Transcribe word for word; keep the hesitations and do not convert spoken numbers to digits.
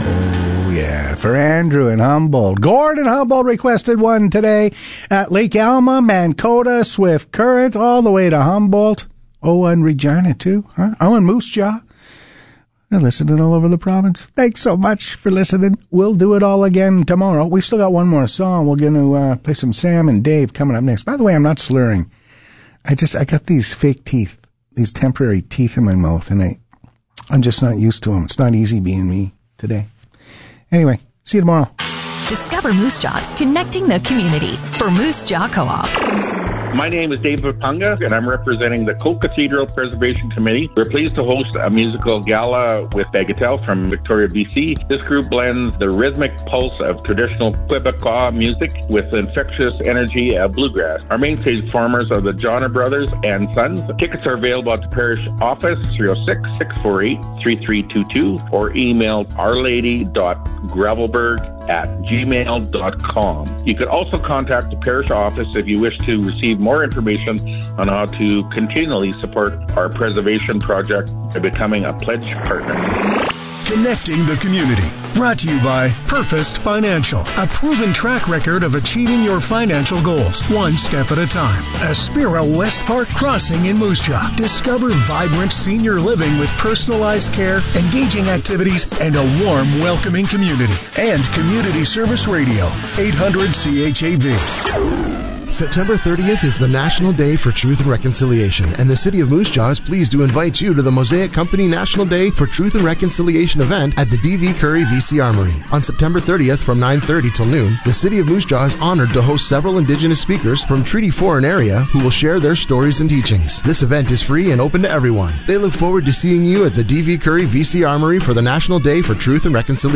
Oh, yeah, for Andrew in Humboldt. Gordon Humboldt requested one today at Lake Alma, Mankota, Swift Current, all the way to Humboldt. Oh, and Regina, too, huh? Oh, and Moose Jaw. They're listening all over the province. Thanks so much for listening. We'll do it all again tomorrow. We still got one more song. We're going to uh, play some Sam and Dave coming up next. By the way, I'm not slurring. I just, I got these fake teeth, these temporary teeth in my mouth, and I, I'm just not used to them. It's not easy being me today. Anyway, see you tomorrow. Discover Moose Jaws, connecting the community for Moose Jaw Co-op. My name is David Punga, and I'm representing the Coke Cathedral Preservation Committee. We're pleased to host a musical gala with Bagatelle from Victoria, B C. This group blends the rhythmic pulse of traditional Quebecois music with infectious energy of bluegrass. Our main stage performers are the Johnner Brothers and Sons. Tickets are available at the parish office, three oh six, six four eight, three three two two, or email ourlady dot gravelberg at gmail dot com. You could also contact the parish office if you wish to receive more information on how to continually support our preservation project by becoming a pledge partner. Connecting the community. Brought to you by Purposed Financial, a proven track record of achieving your financial goals, one step at a time. Aspira West Park Crossing in Moose Jaw. Discover vibrant senior living with personalized care, engaging activities, and a warm, welcoming community. And Community Service Radio, eight hundred C H A V. September thirtieth is the National Day for Truth and Reconciliation, and the City of Moose Jaw is pleased to invite you to the Mosaic Company National Day for Truth and Reconciliation event at the D V Curry V C Armory. On September thirtieth from nine thirty till noon, the City of Moose Jaw is honored to host several Indigenous speakers from Treaty four and area who will share their stories and teachings. This event is free and open to everyone. They look forward to seeing you at the D V Curry V C Armory for the National Day for Truth and Reconciliation.